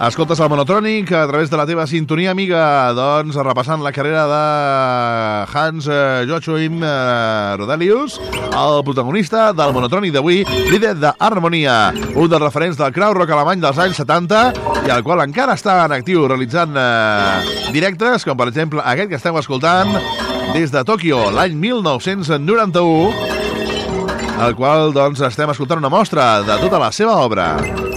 Escoltes el Monotrònic a través de la teva sintonia amiga, doncs repassant la carrera de Hans Joachim Rodelius, el protagonista del Monotrònic d'avui, líder d'Harmonia, un dels referents del crowd rock alemany dels anys 70 i el qual encara està en actiu realitzant directes, com per exemple aquest que estem escoltant des de Tòquio l'any 1991, el qual doncs estem escoltant una mostra de tota la seva obra.